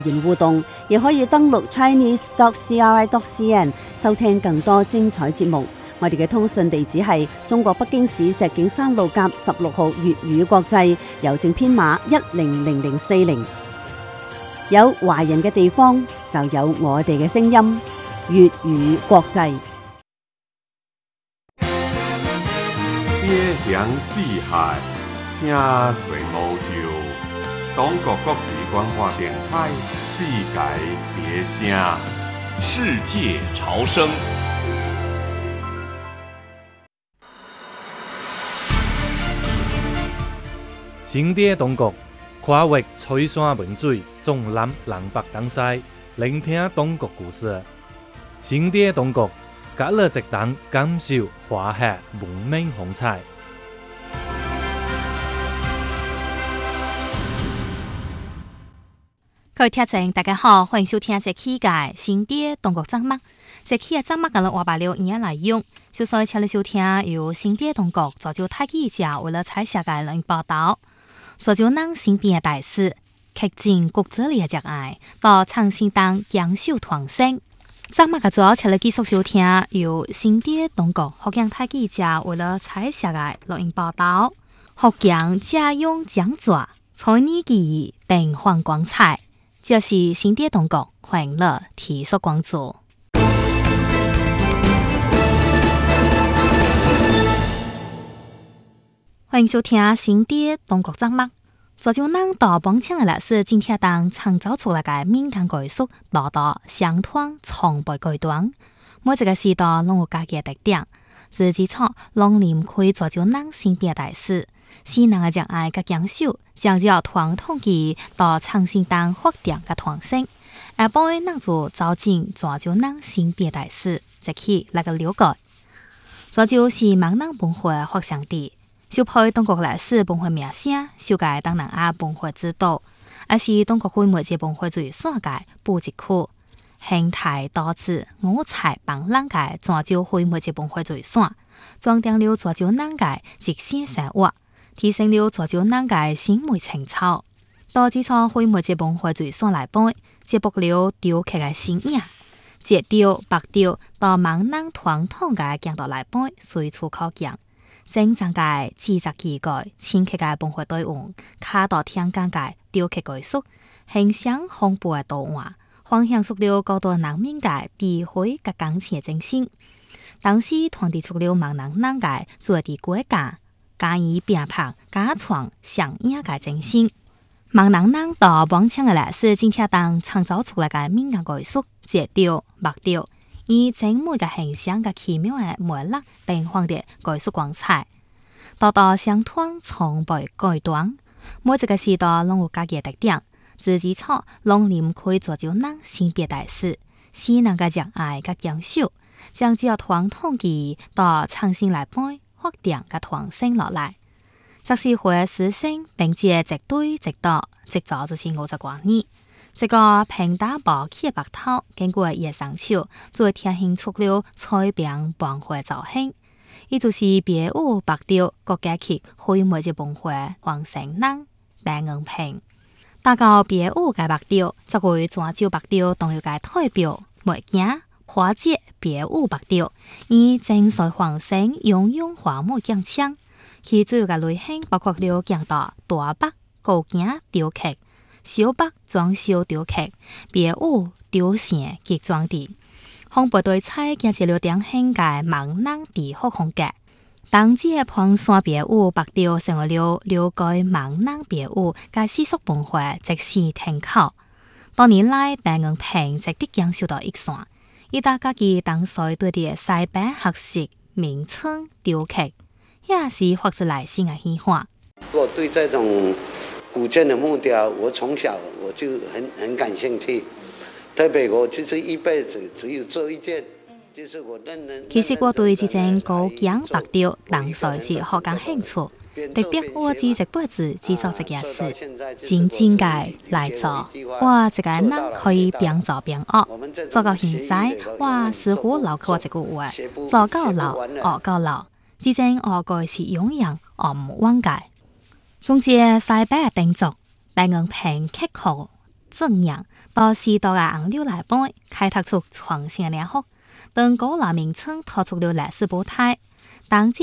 互動，亦可以登錄 chinese.cri.cn 收聽更多精彩節目。我哋嘅通訊地址係中國北京市石景山路甲16號粵語國際，郵政編碼100040。有華人嘅地方就有我哋嘅聲音，粵語國際。 邊鄉四海，聲垂無就。中國國際關化電台，世界別聲， 世界潮聲。 新店中國，跨越翠山文水，縱覽南北東西，聆聽中國故事。新店中國，隔了一檔感受華夏文明風采。 各位聽眾，大家好，歡迎收聽這期嘅新店中國節目。這期嘅節目跟了話白了語言內容，就所以請你收聽由新店中國泉州太記者為了採寫嘅錄報道。泉州人身邊嘅大事，劇進國際嘅熱愛，到長信黨江秀團聲。節目嘅主要請你繼續收聽由新店中國福建太記者為了採寫嘅錄報道。福建家用講座，才藝技藝燈光光彩。就是新店中國歡樂體育講座。歡迎收聽新店中國節目。泉州人到幫腔嘅歷史，今天當創造出來嘅民間藝術，多多相傳從不間斷。每一個時代攏有家己嘅特點，自己錯攏離唔開泉州人身邊嘅大事。是人嘅熱愛甲講究，將要傳統技到長信黨發展甲傳承，下晡人就走進泉州人身邊大事，一起來個了解。泉州是閩南文化發祥地，受配中國歷史文化名聲，受界東南亞文化之都，也是中國非物質文化遺產界布置區，形態多姿、五彩繽紛界泉州非物質文化遺產，裝訂了泉州人界極新生活。提升了泉州人嘅審美情操，到自創非物質文化遺產來本，接觸了雕刻嘅新穎，石雕、白雕到閩南傳統嘅鏡頭來本，隨處可見。正常嘅製作技藝、淺刻嘅文化對應，卡到聽講嘅雕刻藝術，形象豐富嘅圖畫，分享出了高度人民嘅智慧甲鋼琴嘅精神。當時傳遞出了閩南人嘅在地國家。加以變拍、加創、上映嘅精神，閩南人到幫腔嘅歷史，今天當創造出來嘅民間藝術，石雕、白雕，以精美嘅形象甲奇妙嘅魅力，變換嘅藝術光彩，多多相傳從不間斷。每一個時代攏有家己嘅特點，自己錯攏離唔開泉州人身邊大事，是人嘅熱愛甲講究，將只要傳統技藝到長信來背。發展甲傳承落來，則是會實現並且一對一道，直到就是50多年。這個平打薄起嘅白頭，經過野生手，再貼現出了彩餅文化造型。伊就是別有白雕，國家級非物質文化傳承人鄧恩平。打到別有嘅白雕，則為泉州白雕當有嘅代表物件。花節別有白雕，以精髓傳承雍容華美鏡像，其主要嘅類型包括了鏡道、大白、高件雕刻、小白裝修雕刻、別有雕線及裝置。紅白對彩建設了典型嘅閩南地學風格。當時嘅盤山別有白雕成為了了解閩南別有嘅習俗文化即時停靠。多年來，鄧恩平直直講受到一線。伊大家己當時對啲西北學習名稱雕刻，也是發自內心嘅喜歡。 我對這種古建的木雕，我從小我就很感興趣。特別我就是一輩子只有做一件，就是我其實我對這種高件白雕當時是好感興趣。特別我只一輩子只做這件事，真正嘅來做，我一個人可以邊做邊學，做到現在，我似乎留給我一句話：做到老，學到老。這種學過是永遠學唔忘嘅。總之，西北嘅定族，鄧恩平刻苦正陽， 到時代嘅硬料來背，開拓出創新嘅領域，當古老名稱拓出了歷史舞台。當